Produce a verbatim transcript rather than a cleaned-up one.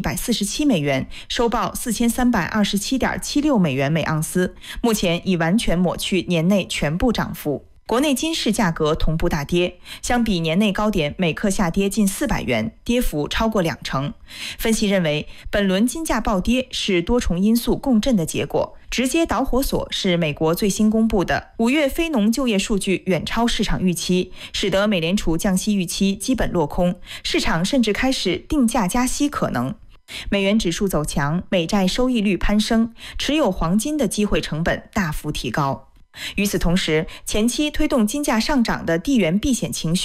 百四十七美元，收报四千三百二十七点七六美元每盎司，目前已完全抹去年内全部涨幅。国内金市价格同步大跌，相比年内高点每克下跌近四百元，跌幅超过两成。分析认为，本轮金价暴跌是多重因素共振的结果，直接导火索是美国最新公布的五月非农就业数据远超市场预期，使得美联储降息预期基本落空，市场甚至开始定价加息可能。美元指数走强，美债收益率攀升，持有黄金的机会成本大幅提高。与此同时，前期推动金价上涨的地缘避险情绪